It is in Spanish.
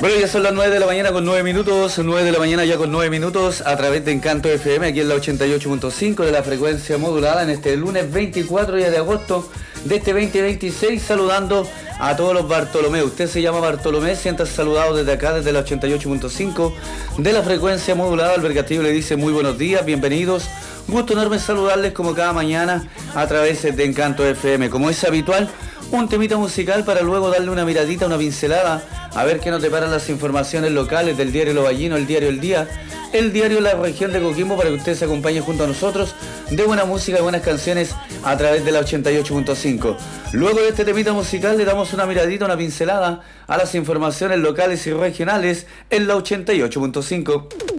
Bueno, ya son las 9 de la mañana con 9 minutos, 9 de la mañana ya con 9 minutos, a través de Encanto FM, aquí en la 88.5 de la frecuencia modulada, en este lunes 24 día de agosto de este 2026, saludando a todos los Bartolomé. Usted se llama Bartolomé, siéntase saludado desde acá, desde la 88.5 de la frecuencia modulada. Albert Castillo le dice muy buenos días, bienvenidos. Gusto enorme saludarles como cada mañana a través de Encanto FM. Como es habitual, un temita musical para luego darle una miradita, una pincelada, a ver qué nos deparan las informaciones locales del diario Lo Ballino, el diario El Día, el diario La Región de Coquimbo, para que usted se acompañe junto a nosotros de buena música y buenas canciones a través de la 88.5. Luego de este temita musical le damos una miradita, una pincelada a las informaciones locales y regionales en la 88.5.